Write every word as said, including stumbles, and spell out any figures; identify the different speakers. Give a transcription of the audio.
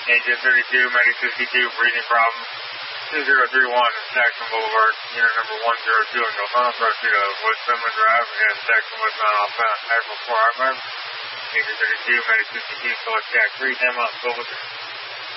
Speaker 1: Engine thirty-two, Medic fifty-two, breathing problem. two zero three one, Saxon Boulevard, unit number one zero two, and go south, proceed to West Finland Drive, again, Saxon westbound outbound, April four outbound. Engine thirty-two, Medic fifty-two, select Jack three, ten miles, Silver.